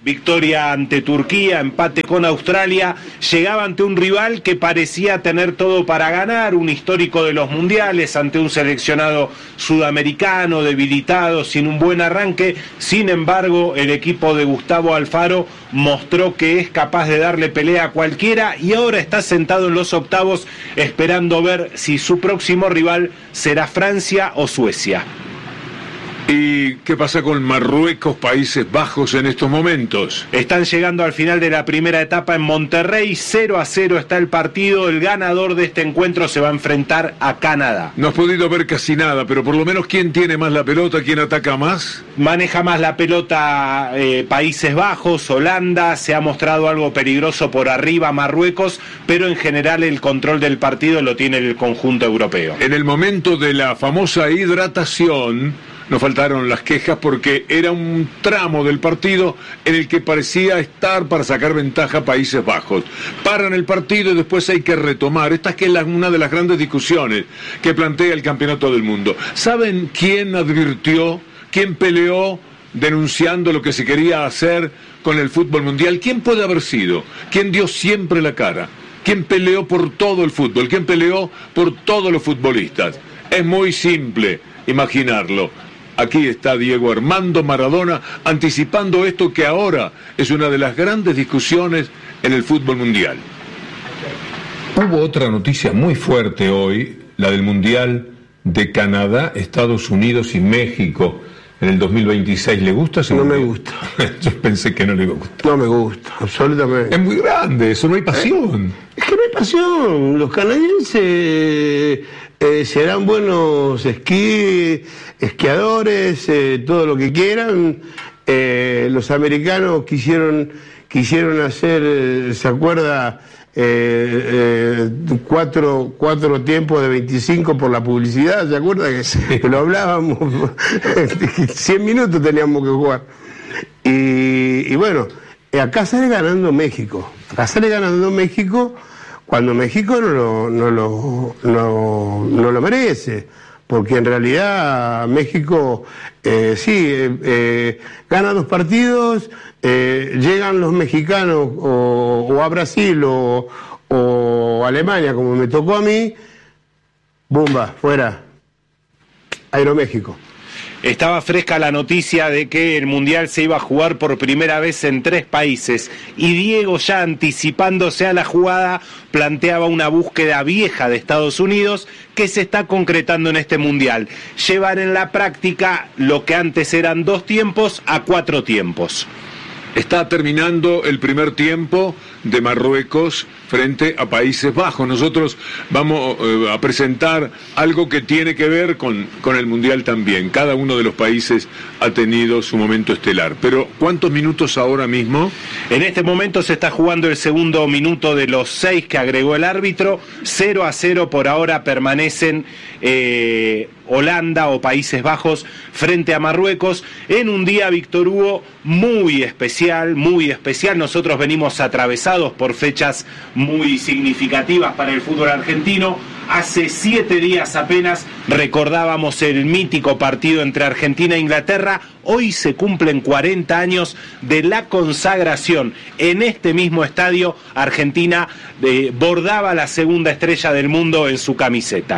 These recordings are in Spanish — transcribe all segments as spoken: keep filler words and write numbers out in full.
victoria ante Turquía, empate con Australia, llegaba ante un rival que parecía tener todo para ganar, un histórico de los mundiales, ante un seleccionado sudamericano, debilitado, sin un buen arranque. Sin embargo, el equipo de Gustavo Alfaro mostró que es capaz de darle pelea a cualquiera y ahora está sentado en los octavos esperando ver si su próximo rival será Francia o Suecia. ¿Y qué pasa con Marruecos, Países Bajos en estos momentos? Están llegando al final de la primera etapa en Monterrey, cero a cero está el partido, el ganador de este encuentro se va a enfrentar a Canadá. No has podido ver casi nada, pero por lo menos ¿quién tiene más la pelota? ¿Quién ataca más? Maneja más la pelota eh, Países Bajos, Holanda, se ha mostrado algo peligroso por arriba Marruecos, pero en general el control del partido lo tiene el conjunto europeo. En el momento de la famosa hidratación, nos faltaron las quejas porque era un tramo del partido en el que parecía estar para sacar ventaja a Países Bajos. Paran el partido y después hay que retomar. Esta es que es la, una de las grandes discusiones que plantea el Campeonato del Mundo. ¿Saben quién advirtió, quién peleó denunciando lo que se quería hacer con el fútbol mundial? ¿Quién puede haber sido? ¿Quién dio siempre la cara? ¿Quién peleó por todo el fútbol? ¿Quién peleó por todos los futbolistas? Es muy simple imaginarlo. Aquí está Diego Armando Maradona anticipando esto que ahora es una de las grandes discusiones en el fútbol mundial. Hubo otra noticia muy fuerte hoy, la del Mundial de Canadá, Estados Unidos y México en el dos mil veintiséis. ¿Le gusta ese No mundial? me gusta. Yo pensé que no le iba a gustar. No me gusta, absolutamente. Es muy grande, eso no hay pasión. Eh, es que no hay pasión. Los canadienses eh, serán buenos esquí, esquiadores, eh, todo lo que quieran. Eh, los americanos quisieron, quisieron hacer, eh, ¿se acuerda? Eh, eh, cuatro, cuatro tiempos de veinticinco por la publicidad, ¿se acuerda? Que, sí. que lo hablábamos, cien minutos teníamos que jugar. Y, y bueno, acá sale ganando México, acá sale ganando México cuando México no lo, no lo, no, no lo merece, porque en realidad México eh, sí, eh, eh, gana dos partidos, eh, llegan los mexicanos o, o a Brasil o, o Alemania, como me tocó a mí, ¡bumba! Fuera. Aeroméxico. Estaba fresca la noticia de que el Mundial se iba a jugar por primera vez en tres países y Diego, ya anticipándose a la jugada, planteaba una búsqueda vieja de Estados Unidos que se está concretando en este Mundial. Llevar en la práctica lo que antes eran dos tiempos a cuatro tiempos. Está terminando el primer tiempo de Marruecos frente a Países Bajos. Nosotros vamos eh, a presentar algo que tiene que ver con, con el Mundial también. Cada uno de los países ha tenido su momento estelar. Pero, ¿cuántos minutos ahora mismo? En este momento se está jugando el segundo minuto de los seis que agregó el árbitro. cero a cero por ahora permanecen eh, Holanda o Países Bajos frente a Marruecos en un día, Víctor Hugo, muy especial, muy especial. Nosotros venimos atravesados por fechas muy significativas para el fútbol argentino. Hace siete días apenas recordábamos el mítico partido entre Argentina e Inglaterra. Hoy se cumplen cuarenta años de la consagración. En este mismo estadio, Argentina eh, bordaba la segunda estrella del mundo en su camiseta.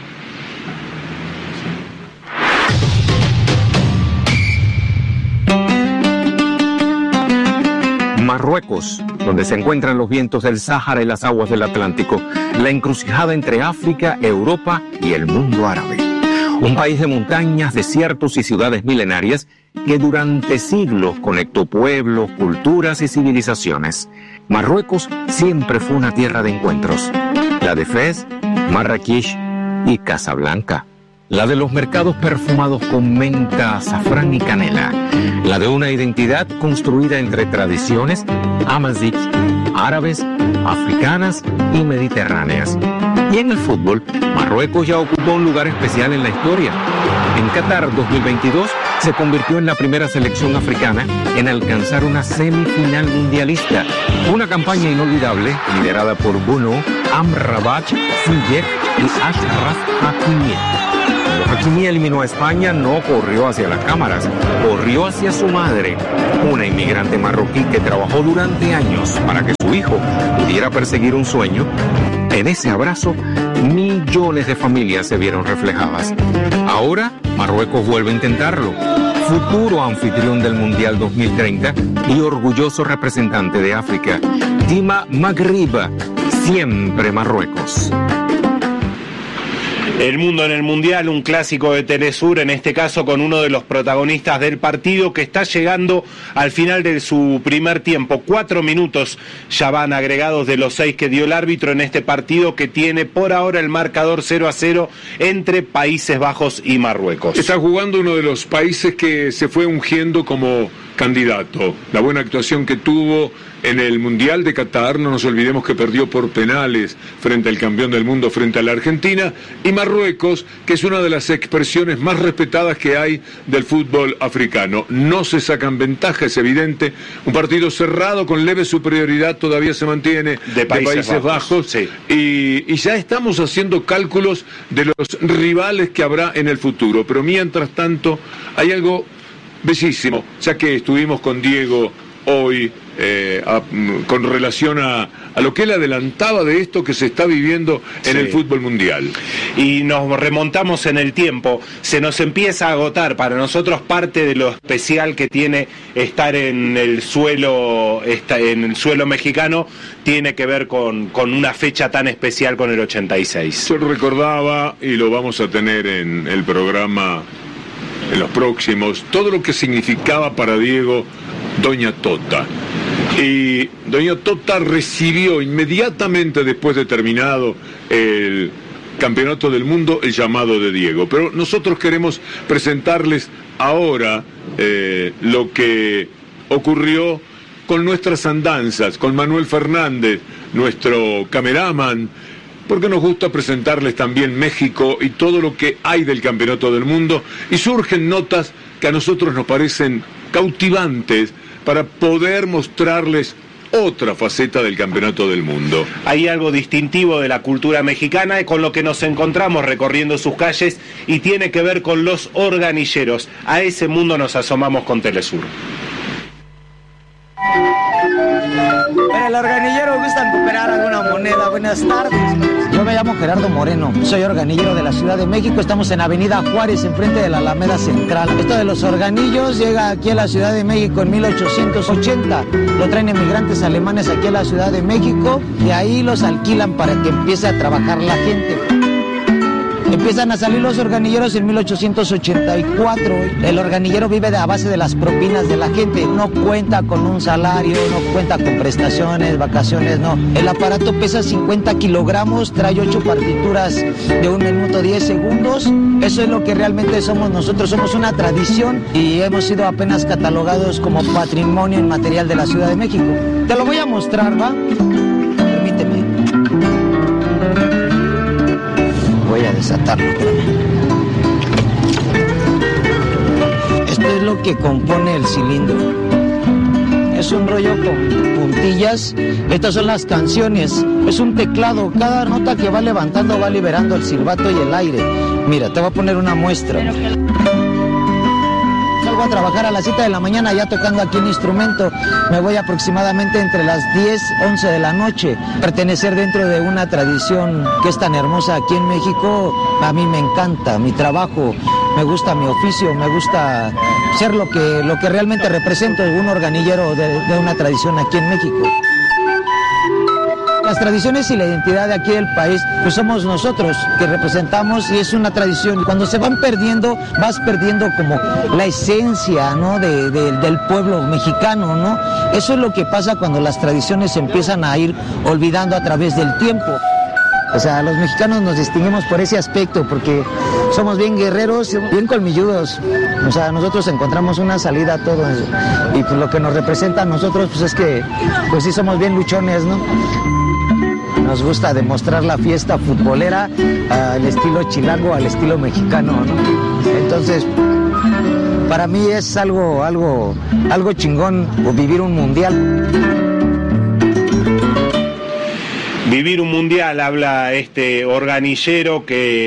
Marruecos, donde se encuentran los vientos del Sáhara y las aguas del Atlántico, la encrucijada entre África, Europa y el mundo árabe. Un país de montañas, desiertos y ciudades milenarias que durante siglos conectó pueblos, culturas y civilizaciones. Marruecos siempre fue una tierra de encuentros, la de Fez, Marrakech y Casablanca. La de los mercados perfumados con menta, azafrán y canela. La de una identidad construida entre tradiciones amazigh, árabes, africanas y mediterráneas. Y en el fútbol, Marruecos ya ocupó un lugar especial en la historia. En Qatar dos mil veintidós se convirtió en la primera selección africana en alcanzar una semifinal mundialista. Una campaña inolvidable liderada por Bono, Amrabat, Ziyech y Achraf Hakimi. Los Hakimi eliminó a España, no corrió hacia las cámaras, corrió hacia su madre, una inmigrante marroquí que trabajó durante años para que su hijo pudiera perseguir un sueño. En ese abrazo, millones de familias se vieron reflejadas. Ahora, Marruecos vuelve a intentarlo. Futuro anfitrión del Mundial dos mil treinta y orgulloso representante de África. Dima Maghrib, siempre Marruecos. El mundo en el Mundial, un clásico de Telesur, en este caso con uno de los protagonistas del partido que está llegando al final de su primer tiempo. Cuatro minutos ya van agregados de los seis que dio el árbitro en este partido que tiene por ahora el marcador cero a cero entre Países Bajos y Marruecos. Está jugando uno de los países que se fue ungiendo como candidato. La buena actuación que tuvo en el Mundial de Qatar, no nos olvidemos que perdió por penales frente al campeón del mundo, frente a la Argentina, y Marruecos, que es una de las expresiones más respetadas que hay del fútbol africano. No se sacan ventaja, es evidente. Un partido cerrado con leve superioridad todavía se mantiene de Países, de Países Bajos, Bajos sí. y, y ya estamos haciendo cálculos de los rivales que habrá en el futuro. Pero mientras tanto, hay algo bellísimo, ya que estuvimos con Diego hoy eh, a, con relación a, a lo que él adelantaba de esto que se está viviendo en sí. el fútbol mundial. Y nos remontamos en el tiempo, se nos empieza a agotar para nosotros parte de lo especial que tiene estar en el suelo, esta, en el suelo mexicano, tiene que ver con, con una fecha tan especial, con el ochenta y seis. Yo recordaba, y lo vamos a tener en el programa en los próximos, todo lo que significaba para Diego Doña Tota. Y Doña Tota recibió inmediatamente después de terminado el Campeonato del Mundo el llamado de Diego. Pero nosotros queremos presentarles ahora eh, lo que ocurrió con nuestras andanzas, con Manuel Fernández, nuestro cameraman, porque nos gusta presentarles también México y todo lo que hay del Campeonato del Mundo, y surgen notas que a nosotros nos parecen cautivantes para poder mostrarles otra faceta del Campeonato del Mundo. Hay algo distintivo de la cultura mexicana con lo que nos encontramos recorriendo sus calles y tiene que ver con los organilleros. A ese mundo nos asomamos con Telesur. En el organillero gustan cooperar alguna moneda. Buenas tardes. Yo me llamo Gerardo Moreno, soy organillero de la Ciudad de México. Estamos en Avenida Juárez, enfrente de la Alameda Central. Esto de los organillos llega aquí a la Ciudad de México en mil ochocientos ochenta. Lo traen emigrantes alemanes aquí a la Ciudad de México y ahí los alquilan para que empiece a trabajar la gente. Empiezan a salir los organilleros en mil ochocientos ochenta y cuatro. El organillero vive a base de las propinas de la gente. No cuenta con un salario, no cuenta con prestaciones, vacaciones, no. El aparato pesa cincuenta kilogramos, trae ocho partituras de un minuto diez segundos. Eso es lo que realmente somos nosotros. Somos una tradición y hemos sido apenas catalogados como patrimonio inmaterial de la Ciudad de México. Te lo voy a mostrar, ¿va? Permíteme. Voy a desatarlo, espérame. Esto es lo que compone el cilindro. Es un rollo con puntillas. Estas son las canciones. Es un teclado. Cada nota que va levantando va liberando el silbato y el aire. Mira, te voy a poner una muestra. Salgo a trabajar a las siete de la mañana ya tocando aquí un instrumento. Me voy aproximadamente entre las diez, once de la noche. Pertenecer dentro de una tradición que es tan hermosa aquí en México, a mí me encanta mi trabajo, me gusta mi oficio, me gusta ser lo que, lo que realmente represento, un organillero de, de una tradición aquí en México. Las tradiciones y la identidad de aquí del país, pues somos nosotros que representamos y es una tradición. Cuando se van perdiendo, vas perdiendo como la esencia, ¿no? de, de, del pueblo mexicano, ¿no? Eso es lo que pasa cuando las tradiciones se empiezan a ir olvidando a través del tiempo. O sea, los mexicanos nos distinguimos por ese aspecto, porque somos bien guerreros, bien colmilludos. O sea, nosotros encontramos una salida a todo. Y pues lo que nos representa a nosotros, pues es que, pues sí somos bien luchones, ¿no? Nos gusta demostrar la fiesta futbolera al estilo chilango, al estilo mexicano, ¿no? Entonces, para mí es algo, algo, algo chingón vivir un mundial. Vivir un mundial, habla este organillero que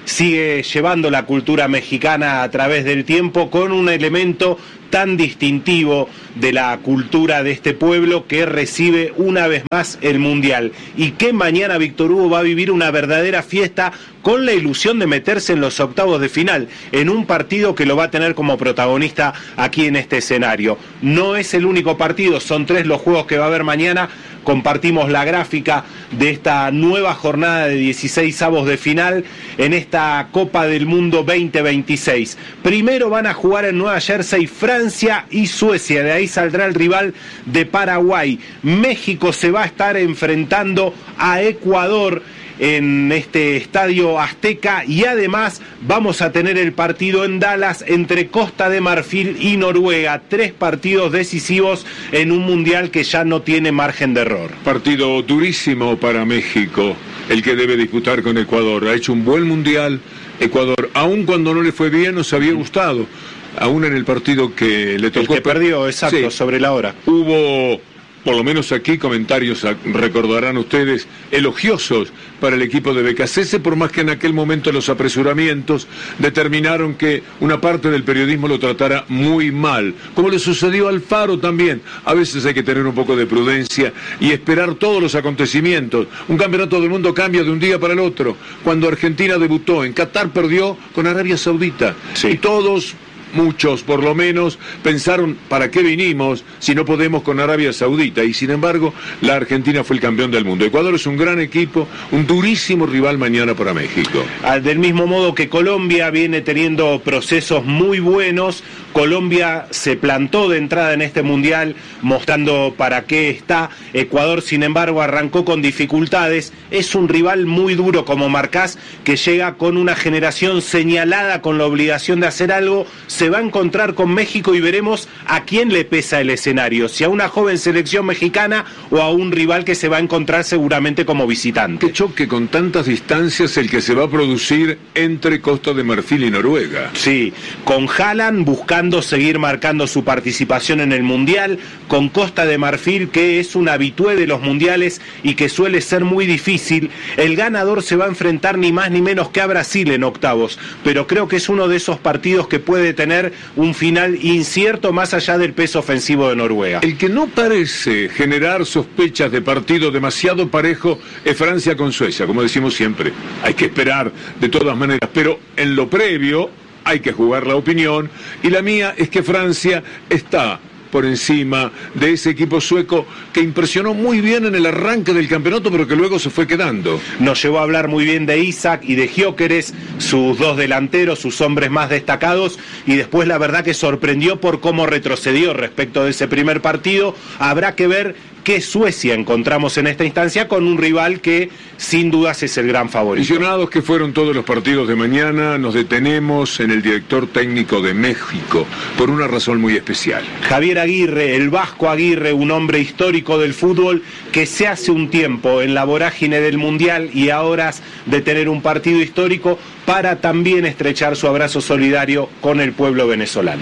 sigue llevando la cultura mexicana a través del tiempo con un elemento tan distintivo de la cultura de este pueblo que recibe una vez más el Mundial y que mañana Víctor Hugo va a vivir una verdadera fiesta con la ilusión de meterse en los octavos de final en un partido que lo va a tener como protagonista aquí en este escenario. No es el único partido, son tres los juegos que va a haber mañana. Compartimos la gráfica de esta nueva jornada de dieciséis avos de final en esta Copa del Mundo veinte veintiséis. Primero van a jugar en Nueva Jersey Francia y Suecia, de ahí saldrá el rival de Paraguay. México se va a estar enfrentando a Ecuador en este estadio Azteca y además vamos a tener el partido en Dallas entre Costa de Marfil y Noruega. Tres partidos decisivos en un mundial que ya no tiene margen de error. Partido durísimo para México, el que debe disputar con Ecuador. Ha hecho un buen mundial Ecuador, aun cuando no le fue bien, nos había gustado. Aún en el partido que le tocó. El que perdió, exacto, sí, sobre la hora. Hubo, por lo menos aquí, comentarios, recordarán ustedes, elogiosos para el equipo de Becasese, por más que en aquel momento los apresuramientos determinaron que una parte del periodismo lo tratara muy mal, como le sucedió a Alfaro también. A veces hay que tener un poco de prudencia y esperar todos los acontecimientos. Un campeonato del mundo cambia de un día para el otro. Cuando Argentina debutó en Qatar, perdió con Arabia Saudita. Sí. Y todos... muchos por lo menos pensaron, ¿para qué vinimos si no podemos con Arabia Saudita? Y sin embargo, la Argentina fue el campeón del mundo. Ecuador es un gran equipo, un durísimo rival mañana para México. Del mismo modo que Colombia viene teniendo procesos muy buenos, Colombia se plantó de entrada en este mundial mostrando para qué está. Ecuador, sin embargo, arrancó con dificultades. Es un rival muy duro, como marcás, que llega con una generación señalada con la obligación de hacer algo. Se va a encontrar con México y veremos a quién le pesa el escenario, si a una joven selección mexicana o a un rival que se va a encontrar seguramente como visitante. Qué choque con tantas distancias el que se va a producir entre Costa de Marfil y Noruega. Sí, con Haaland buscando seguir marcando su participación en el Mundial, con Costa de Marfil, que es un habitué de los mundiales y que suele ser muy difícil. El ganador se va a enfrentar ni más ni menos que a Brasil en octavos, pero creo que es uno de esos partidos que puede tener un final incierto más allá del peso ofensivo de Noruega. El que no parece generar sospechas de partido demasiado parejo es Francia con Suecia, como decimos siempre. Hay que esperar de todas maneras, pero en lo previo hay que jugar la opinión, y la mía es que Francia está por encima de ese equipo sueco que impresionó muy bien en el arranque del campeonato, pero que luego se fue quedando. Nos llevó a hablar muy bien de Isaac y de Gyökeres, sus dos delanteros, sus hombres más destacados, y después la verdad que sorprendió por cómo retrocedió respecto de ese primer partido. Habrá que ver qué Suecia encontramos en esta instancia con un rival que sin dudas es el gran favorito. Visionados que fueron todos los partidos de mañana, nos detenemos en el director técnico de México por una razón muy especial. Javier Aguirre, el Vasco Aguirre, un hombre histórico del fútbol que se hace un tiempo en la vorágine del Mundial y a horas de tener un partido histórico para también estrechar su abrazo solidario con el pueblo venezolano.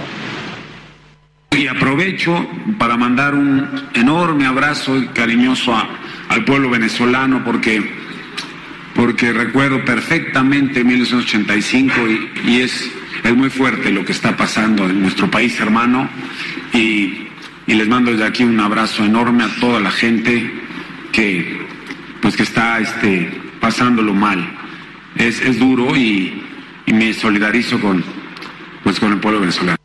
Y aprovecho para mandar un enorme abrazo cariñoso a, al pueblo venezolano porque, porque recuerdo perfectamente mil novecientos ochenta y cinco y, y es, es muy fuerte lo que está pasando en nuestro país hermano, y, y les mando desde aquí un abrazo enorme a toda la gente que, pues que está este, pasándolo mal. Es, es duro y, y me solidarizo con, pues con el pueblo venezolano.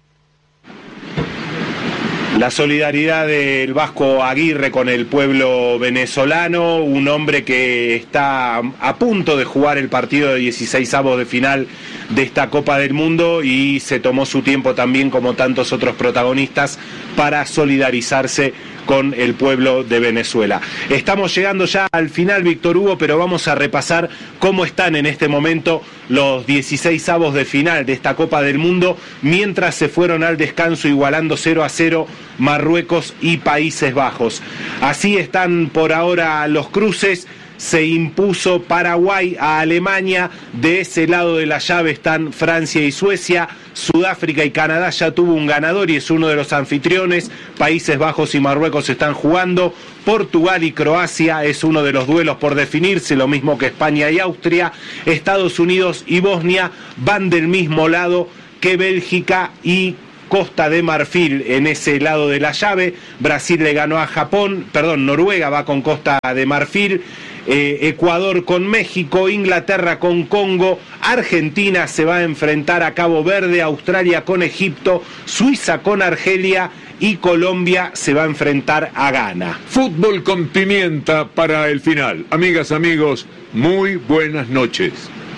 La solidaridad del Vasco Aguirre con el pueblo venezolano, un hombre que está a punto de jugar el partido de dieciséis avos de final de esta Copa del Mundo y se tomó su tiempo también, como tantos otros protagonistas, para solidarizarse con el pueblo de Venezuela. Estamos llegando ya al final, Víctor Hugo, pero vamos a repasar cómo están en este momento los dieciséis avos de final de esta Copa del Mundo, mientras se fueron al descanso igualando cero a cero Marruecos y Países Bajos. Así están por ahora los cruces. Se impuso Paraguay a Alemania, de ese lado de la llave están Francia y Suecia, Sudáfrica y Canadá ya tuvo un ganador y es uno de los anfitriones. Países Bajos y Marruecos están jugando. Portugal y Croacia es uno de los duelos por definirse, lo mismo que España y Austria. Estados Unidos y Bosnia van del mismo lado que Bélgica y Costa de Marfil en ese lado de la llave. Brasil le ganó a Japón, perdón, Noruega va con Costa de Marfil. Eh, Ecuador con México, Inglaterra con Congo, Argentina se va a enfrentar a Cabo Verde, Australia con Egipto, Suiza con Argelia y Colombia se va a enfrentar a Ghana. Fútbol con pimienta para el final. Amigas, amigos, muy buenas noches.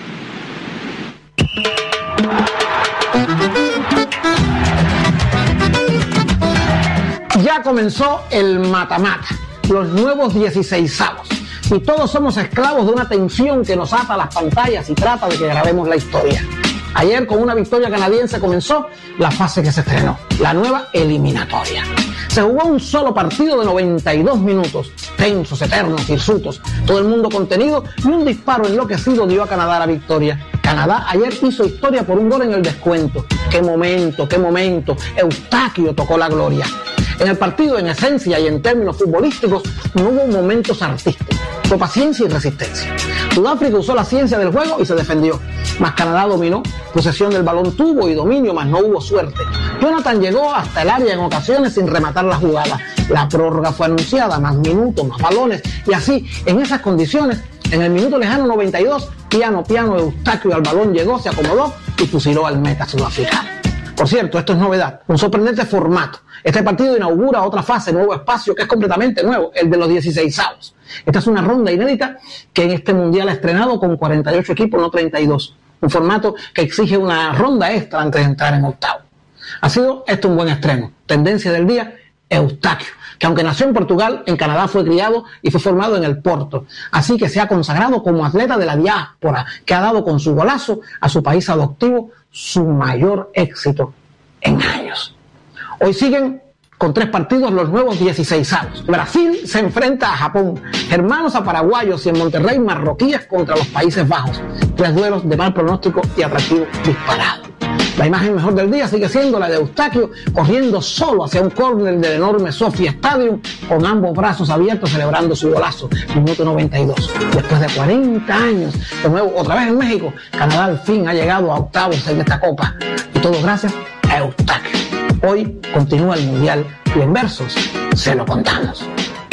Ya comenzó el mata-mata, los nuevos dieciseisavos. Y todos somos esclavos de una tensión que nos ata a las pantallas y trata de que grabemos la historia. Ayer, con una victoria canadiense, comenzó la fase que se estrenó, la nueva eliminatoria. Se jugó un solo partido de noventa y dos minutos, tensos, eternos, hirsutos, todo el mundo contenido, y un disparo enloquecido dio a Canadá la victoria. Canadá ayer hizo historia por un gol en el descuento. ¡Qué momento, qué momento! Eustaquio tocó la gloria. En el partido, en esencia y en términos futbolísticos, no hubo momentos artísticos. Fue paciencia y resistencia. Sudáfrica usó la ciencia del juego y se defendió. Mas Canadá dominó, posesión del balón tuvo y dominio, mas no hubo suerte. Jonathan llegó hasta el área en ocasiones sin rematar la jugada. La prórroga fue anunciada, más minutos, más balones. Y así, en esas condiciones, en el minuto lejano noventa y dos, piano, piano, Eustaquio al balón llegó, se acomodó y fusiló al meta sudafricano. Por cierto, esto es novedad, un sorprendente formato. Este partido inaugura otra fase, nuevo espacio que es completamente nuevo, el de los dieciseisavos. Esta es una ronda inédita que en este mundial ha estrenado con cuarenta y ocho equipos, no treinta y dos. Un formato que exige una ronda extra antes de entrar en octavo. Ha sido esto un buen estreno. Tendencia del día, Eustaquio, que aunque nació en Portugal, en Canadá fue criado y fue formado en el Porto. Así que se ha consagrado como atleta de la diáspora, que ha dado con su golazo a su país adoptivo su mayor éxito en años. Hoy siguen con tres partidos los nuevos dieciseisavos. Brasil se enfrenta a Japón, hermanos a paraguayos y en Monterrey marroquíes contra los Países Bajos. Tres duelos de mal pronóstico y atractivo disparado. La imagen mejor del día sigue siendo la de Eustaquio corriendo solo hacia un córner del enorme Sofia Stadium con ambos brazos abiertos celebrando su golazo. Minuto noventa y dos. Después de cuarenta años, de nuevo otra vez en México, Canadá al fin ha llegado a octavos en esta copa. Y todo gracias a Eustaquio. Hoy continúa el Mundial y en versos se lo contamos.